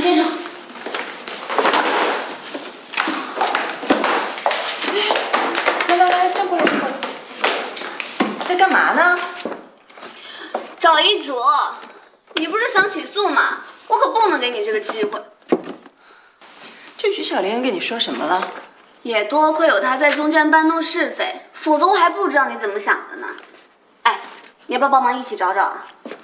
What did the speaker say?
先生。来，站过来，站过来。在干嘛呢？ 找遗嘱。你不是想起诉吗？我可不能给你这个机会。 这徐小莲跟你说什么了？ 也多亏有他在中间搬弄是非，否则我还不知道你怎么想的呢。哎，你要不要帮忙一起找找啊？